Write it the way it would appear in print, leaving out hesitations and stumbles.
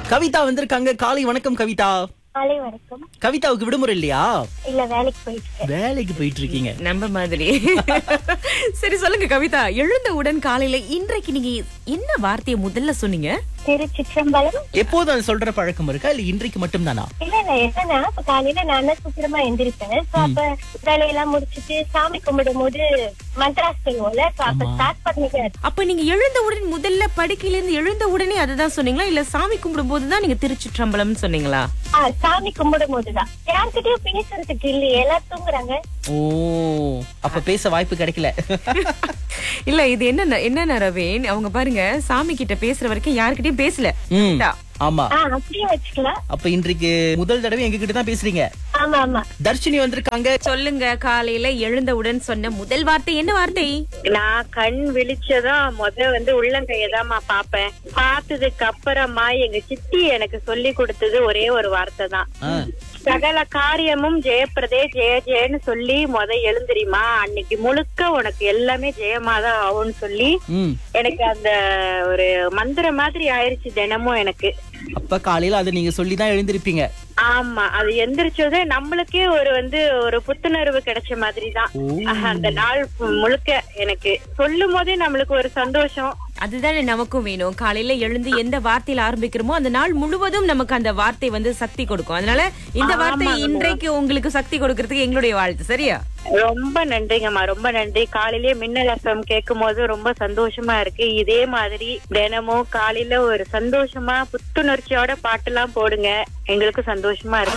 கவிதா வந்திருக்காங்க. காலை வணக்கம் கவிதா. காலை வணக்கம். கவிதாவுக்கு விடுமுறை இல்லையா? இல்ல, வேலைக்கு போயிட்டு. வேலைக்கு போயிட்டு இருக்கீங்க. நம்ம மாதிரி. சரி சொல்லுங்க கவிதா, எழுந்தவுடன் காலையில இன்றைக்கு நீங்க என்ன வார்த்தையை முதல்ல சொன்னீங்க? திருச்சிற்றம்பலம். எப்போதும் அது சொல்ற பழக்கம் இருக்கா இல்ல இன்றைக்கு மட்டும் தானா? இல்ல என்னன்னா, இப்ப காலையில நான் சீக்கிரமா எந்திரிப்பேன். அப்ப வேலையெல்லாம் முடிச்சிட்டு சாமி கும்பிடும் போது மந்த்ராஸ் சொல்லுவோம்ல, அப்ப ஸ்டார்ட் பண்ணிட்டு. அப்ப நீங்க எழுந்தவுடன் முதல்ல படுக்கையில இருந்து எழுந்த உடனே அதுதான் சொன்னீங்களா, இல்ல சாமி கும்பிடும் போதுதான் நீங்க திருச்சிற்றம்பலம் சொன்னீங்களா? சாமி கும்பிடும் போதுதான். யார்கிட்டயும் பேசுறதுக்கு இல்லையே, எல்லாம் தூங்குறாங்க. ஓ, அப்ப பேச வாய்ப்பு கிடைக்கல. இல்ல இது என்ன ரவீன், அவங்க பாருங்க சாமி கிட்ட பேசுற வரைக்கும் யாருக்கிட்டயும் பேசல. ஆமா, அப்படியே வச்சுக்கலாம். அப்ப இன்றைக்கு முதல் தடவை எங்க கிட்ட தான் பேசுறீங்க. ஆமா ஆமா. தர்ஷினி வந்திருக்காங்க. சொல்லுங்க, காலையில எழுந்தவுடன் சொன்ன முதல் வார்த்தை என்ன வார்த்தை? நான் கண் விழிச்சதான் உள்ளங்கையதான் பாப்பேன். பார்த்ததுக்கு அப்புறமா எங்க சித்தி எனக்கு சொல்லி கொடுத்தது ஒரே ஒரு வார்த்தை தான். சகல காரியமும் ஜெயப்பிரதே ஜெய ஜெயன்னு சொல்லி எழுந்திரிமா, அன்னைக்கு முழுக்க உனக்கு எல்லாமே ஜெயமாதான் ஆகும்னு சொல்லி எனக்கு அந்த ஒரு மந்திரம் மாதிரி ஆயிருச்சு தினமும் எனக்கு. அப்ப காலையில அதை நீங்க சொல்லிதான் எழுந்திருப்பீங்க. ஆமா, அது எந்திரிச்சதே நம்மளுக்கே ஒரு புத்துணர்வு கிடைச்ச மாதிரிதான். அந்த நாள் முழுக்க எனக்கு சொல்லும் போதே நம்மளுக்கு ஒரு சந்தோஷம். அதுதானே நமக்கும் வேணும். காலையில எழுந்து எந்த வார்த்தையில ஆரம்பிக்கிறோமோ அந்த நாள் முழுவதும் நமக்கு அந்த வார்த்தை சக்தி கொடுக்கும். அதனால இந்த வார்த்தை இன்றைக்கு உங்களுக்கு சக்தி கொடுக்கறதுக்கு எங்களுடைய வாழ்த்து. சரியா? ரொம்ப நன்றிங்கம்மா, ரொம்ப நன்றி. காலையிலேயே மின்னல் எஃப்எம் கேட்கும் போது ரொம்ப சந்தோஷமா இருக்கு. இதே மாதிரி தினமும் காலையில ஒரு சந்தோஷமா புத்துணர்ச்சியோட பாட்டெல்லாம் போடுங்க, எங்களுக்கு சந்தோஷமா இருக்கு.